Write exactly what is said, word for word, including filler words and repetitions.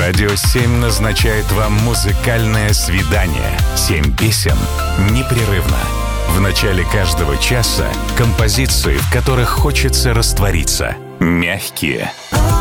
Радио семь назначает вам музыкальное свидание. Семь песен непрерывно. В начале каждого часа композиции, в которых хочется раствориться. Мягкие,